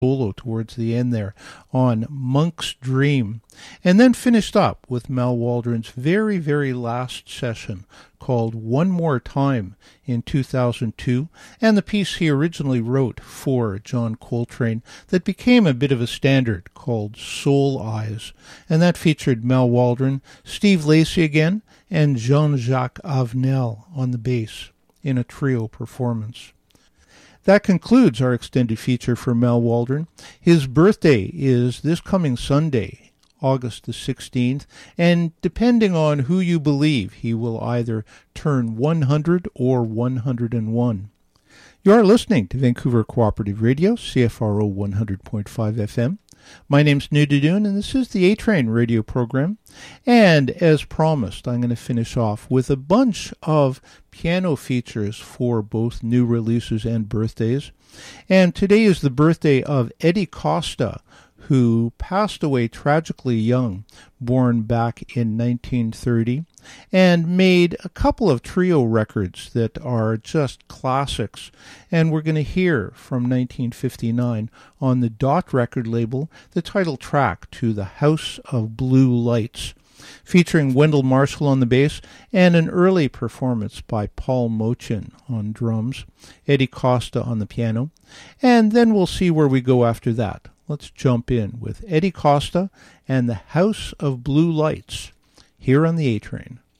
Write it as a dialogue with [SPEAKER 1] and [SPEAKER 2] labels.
[SPEAKER 1] solo towards the end there on Monk's Dream, and then finished up with Mal Waldron's very, very last session called One More Time in 2002, and the piece he originally wrote for John Coltrane that became a bit of a standard called Soul Eyes, and that featured Mal Waldron, Steve Lacy again, and Jean-Jacques Avenel on the bass in a trio performance. That concludes our extended feature for Mal Waldron. His birthday is this coming Sunday, August the 16th, and depending on who you believe, he will either turn 100 or 101. You are listening to Vancouver Cooperative Radio, CFRO 100.5 FM. My name's Nudidoon, and this is the A-Train radio program. And as promised, I'm going to finish off with a bunch of piano features for both new releases and birthdays. And today is the birthday of Eddie Costa, who passed away tragically young, born back in 1930, and made a couple of trio records that are just classics. And we're going to hear from 1959 on the Dot record label the title track to The House of Blue Lights, featuring Wendell Marshall on the bass and an early performance by Paul Mochin on drums, Eddie Costa on the piano, and then we'll see where we go after that. Let's jump in with Eddie Costa and The House of Blue Lights here on the A-Train.